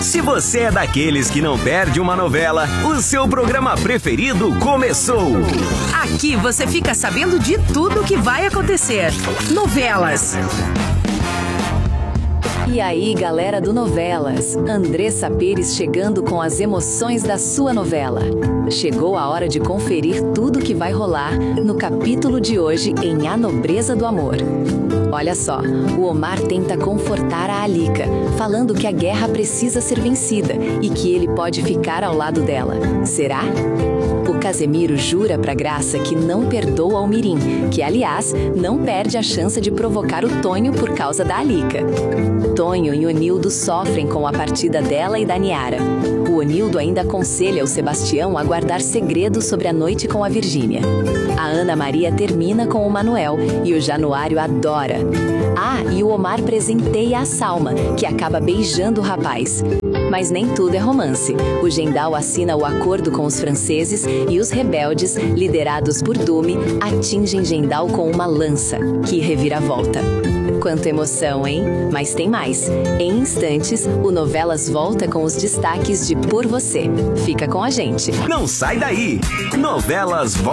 Se você é daqueles que não perde uma novela, o seu programa preferido começou. Aqui você fica sabendo de tudo que vai acontecer. Novelas. E aí, galera do Novelas, Andressa Pérez chegando com as emoções da sua novela. Chegou a hora de conferir tudo que vai rolar no capítulo de hoje em A Nobreza do Amor. Olha só, o Omar tenta confortar a Alica, falando que a guerra precisa ser vencida e que ele pode ficar ao lado dela. Será? O Casemiro jura pra Graça que não perdoa o Mirim, que, aliás, não perde a chance de provocar o Tonho por causa da Alica. Tonho e Onildo sofrem com a partida dela e da Niara. O Onildo ainda aconselha o Sebastião a guardar segredos sobre a noite com a Virgínia. A Ana Maria termina com o Manuel e o Januário adora. Ah, e o Omar presenteia a Salma, que acaba beijando o rapaz. Mas nem tudo é romance. O Gendal assina o acordo com os franceses e os rebeldes, liderados por Dume, atingem Gendal com uma lança. Que reviravolta! Quanta emoção, hein? Mas tem mais. Em instantes, o Novelas volta com os destaques de Por Você. Fica com a gente. Não sai daí! Novelas volta.